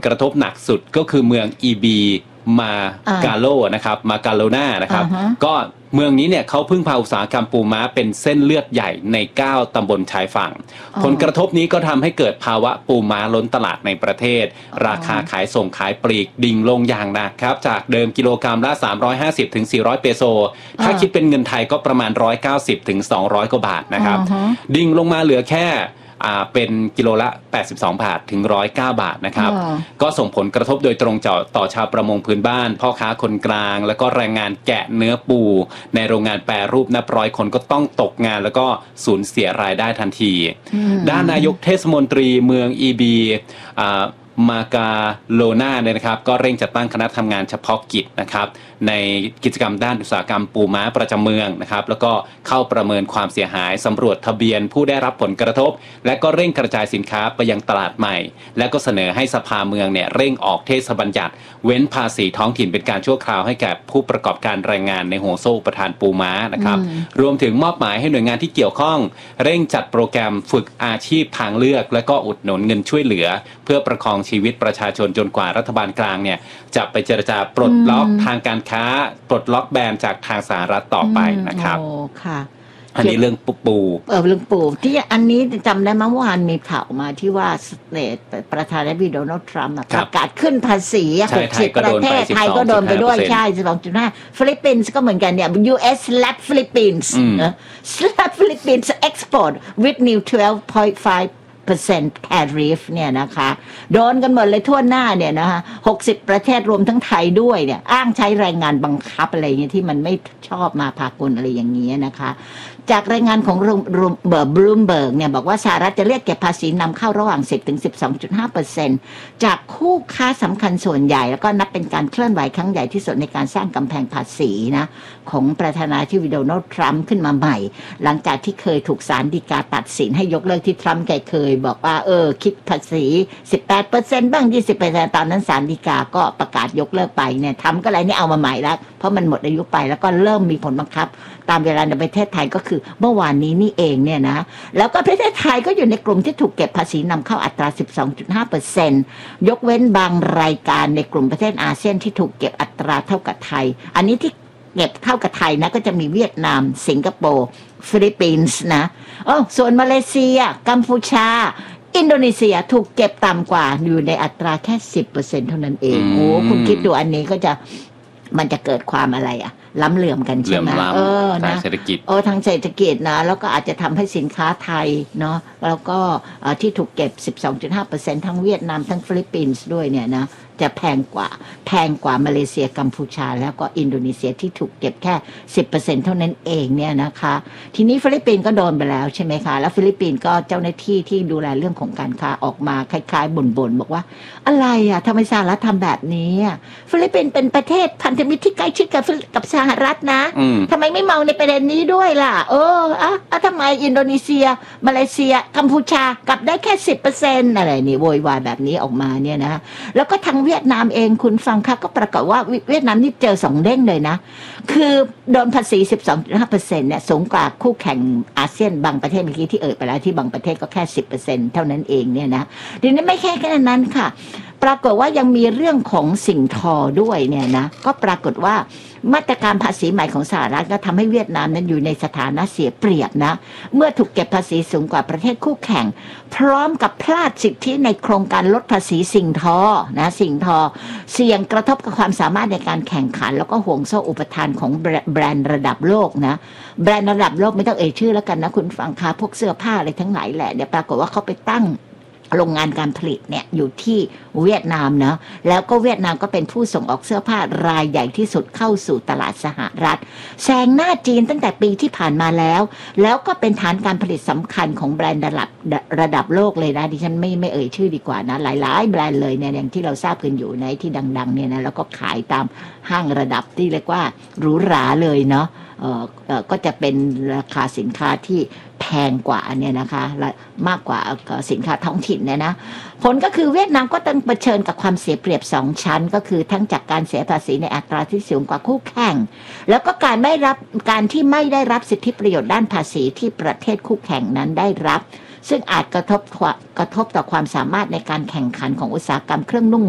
กระทบหนักสุดก็คือเมืองอีบีมากาโลนะครับมาการโลนานะครับก็เมืองนี้เนี่ยเขาพึ่งพาอุตสาหกรรมปูม้าเป็นเส้นเลือดใหญ่ใน9ตำบลชายฝั่งผลกระทบนี้ก็ทำให้เกิดภาวะปูม้าล้นตลาดในประเทศราคาขายส่งขายปลีกดิ่งลงอย่างหนักครับจากเดิมกิโลกรัมละ350ถึง400เปโซถ้าคิดเป็นเงินไทยก็ประมาณ190ถึง200กว่าบาทนะครับดิ่งลงมาเหลือแค่เป็นกิโลละ82 บาทถึง109 บาทนะครับก็ส่งผลกระทบโดยตรงต่อชาวประมงพื้นบ้านพ่อค้าคนกลางแล้วก็แรงงานแกะเนื้อปูในโรงงานแปรรูปนับร้อยคนก็ต้องตกงานแล้วก็สูญเสียรายได้ทันทีด้านนายกเทศมนตรีเมืองอีบีมากาโลนาเนี่ยนะครับก็เร่งจัดตั้งคณะทำงานเฉพาะกิจนะครับในกิจกรรมด้านอุตสาหกรรมปูม้าประจำเมืองนะครับแล้วก็เข้าประเมินความเสียหายสำรวจทะเบียนผู้ได้รับผลกระทบและก็เร่งกระจายสินค้าไปยังตลาดใหม่และก็เสนอให้สภาเมืองเนี่ยเร่งออกเทศบัญญัติเว้นภาษีท้องถิ่นเป็นการชั่วคราวให้แก่ผู้ประกอบการแรงงานในห่วงโซ่อุปทานปูม้านะครับรวมถึงมอบหมายให้หน่วยงานที่เกี่ยวข้องเร่งจัดโปรแกรมฝึกอาชีพทางเลือกและก็อุดหนุนเงินช่วยเหลือเพื่อประคองชีวิตประชาชนจนกว่ารัฐบาลกลางเนี่ยจะไปเจรจาปลดล็อกทางการค้าปลดล็อกแบนจากทางสหรัฐต่อไปนะครับค่ะอันนี้เรื่องปูเรื่องปูที่อันนี้จำได้เมื่อวานมีข่าวมาที่ว่าประธานาธิบดีโดนัลด์ทรัมป์ประกาศขึ้นภาษี60ประเทศไทยก็โดนไปด้วยใช่ 12.5 ฟิลิปปินส์ก็เหมือนกันเนี่ย US slap Philippines slap Philippines export with new 12.5% tariff เนี่ยนะคะโดนกันหมดเลยทั่วหน้าเนี่ยนะคะ60ประเทศรวมทั้งไทยด้วยเนี่ยอ้างใช้แรงงานบังคับอะไรเงี้ยที่มันไม่ชอบมาพากลอะไรอย่างเงี้ยนะคะจากรายงานของบลูมเบิร์กเนี่ยบอกว่าสหรัฐจะเรียกเก็บภาษีนำเข้าระหว่าง 10-12.5% จากคู่ค้าสำคัญส่วนใหญ่แล้วก็นับเป็นการเคลื่อนไหวครั้งใหญ่ที่สุดในการสร้างกำแพงภาษีนะของประธานาธิบดีโดนัลด์ทรัมป์ขึ้นมาใหม่หลังจากที่เคยถูกศาลฎีกาตัดสินให้ยกเลิกที่ทรัมป์เคยบอกว่าคิดภาษี 18% บ้าง 20% ตอนนั้นศาลฎีกาก็ประกาศยกเลิกไปเนี่ยทำก็เลยนี่เอามาใหม่แล้วเพราะมันหมดอายุไปแล้วก็เริ่มมีผลบังคับตามเวลาในประเทศไทยก็คือเมื่อวานนี้นี่เองเนี่ยนะแล้วก็ประเทศไทยก็อยู่ในกลุ่มที่ถูกเก็บภาษีนำเข้าอัตรา 12.5% ยกเว้นบางรายการในกลุ่มประเทศอาเซียนที่ถูกเก็บอัตราเท่ากับไทยอันนี้ที่เก็บเท่ากับไทยนะก็จะมีเวียดนามสิงคโปร์ฟิลิปปินส์นะส่วนมาเลเซียกัมพูชาอินโดนีเซียถูกเก็บต่ำกว่าอยู่ในอัตราแค่ 10% เท่านั้นเองโอ้คุณคิดดูอันนี้ก็จะมันจะเกิดความอะไรล้ำเหลื่อมกันใช่ไหมทางเศรษฐกิจทางเศรษฐกิจนะแล้วก็อาจจะทำให้สินค้าไทยเนาะแล้วก็ที่ถูกเก็บ 12.5% ทั้งเวียดนามทั้งฟิลิปปินส์ด้วยเนี่ยนะจะแพงกว่ามาเลเซียกัมพูชาแล้วก็อินโดนีเซียที่ถูกเก็บแค่ 10% เท่านั้นเองเนี่ยนะคะทีนี้ฟิลิปปินส์ก็โดนไปแล้วใช่ไหมคะแล้วฟิลิปปินส์ก็เจ้าหน้าที่ที่ดูแลเรื่องของการค้าออกมาคล้ายๆบ่นบอกว่าอะไรทำไมสหรัฐทำแบบนี้ฟิลิปปินส์เป็นประเทศพันธมิตรที่ใกล้ชิดกับสหรัฐนะทำไมไม่มองในประเด็นนี้ด้วยล่ะทำไมอินโดนีเซียมาเลเซียกัมพูชากลับได้แค่ 10% อะไรนี่โวยวายแบบนี้ออกมาเนี่ยนะแล้วก็ทางเวียดนามเองคุณฟังค่ะก็ปรากฏว่าเวียดนามนี่เจอ2เด้งเลยนะคือโดนภาษี 12.5% เนี่ยสูงกว่าคู่แข่งอาเซียนบางประเทศเมื่อกี้ที่ไปแล้วที่บางประเทศก็แค่ 10% เท่านั้นเองเนี่ยนะทีนี้ไม่แค่นั้นค่ะปรากฏว่ายังมีเรื่องของสิ่งทอด้วยเนี่ยนะก็ปรากฏว่ามาตรการภาษีใหม่ของสหรัฐก็ทำให้เวียดนามนั้นอยู่ในสถานะเสียเปรียบนะเมื่อถูกเก็บภาษีสูงกว่าประเทศคู่แข่งพร้อมกับพลาดสิทธิในโครงการลดภาษีสิ่งทอเสี่ยงกระทบกับความสามารถในการแข่งขันแล้วก็ห่วงโซ่อุปทานของแบรนด์ระดับโลกนะแบรนด์ระดับโลกไม่ต้องชื่อแล้วกันนะคุณฟังค่ะพวกเสื้อผ้าอะไรทั้งหลายแหละเดี๋ยวปรากฏว่าเขาไปตั้งโรงงานการผลิตเนี่ยอยู่ที่เวียดนามนะแล้วก็เวียดนามก็เป็นผู้ส่งออกเสื้อผ้ารายใหญ่ที่สุดเข้าสู่ตลาดสหรัฐแซงหน้าจีนตั้งแต่ปีที่ผ่านมาแล้วก็เป็นฐานการผลิตสำคัญของแบรนด์ระดับโลกเลยนะดิฉันไม่ชื่อดีกว่านะหลายๆแบรนด์เลยเนี่ยอย่างที่เราทราบกันอยู่ในที่ดังๆเนี่ยนะแล้วก็ขายตามห้างระดับที่เรียกว่าหรูหราเลยเนาะก็จะเป็นราคาสินค้าที่แพงกว่าเนี่ยนะคะมากกว่าสินค้าท้องถิ่นเนี่ยนะผลก็คือเวียดนามก็ต้องเผชิญกับความเสียเปรียบ2ชั้นก็คือทั้งจากการเสียภาษีในอัตราที่สูงกว่าคู่แข่งแล้วก็การที่ไม่ได้รับสิทธิประโยชน์ด้านภาษีที่ประเทศคู่แข่งนั้นได้รับซึ่งอาจกระทบต่อความสามารถในการแข่งขันของอุตสาหกรรมเครื่องนุ่ง